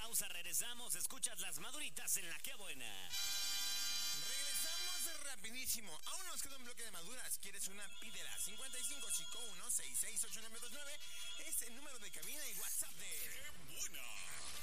pausa, regresamos. Escuchas Las Maduritas en La Qué Buena. Regresamos rapidísimo. Aún nos queda un bloque de maduras. ¿Quieres una? Pídela. 55 Chico 1 66 8929 es el número de cabina y WhatsApp de... ¡Qué buena!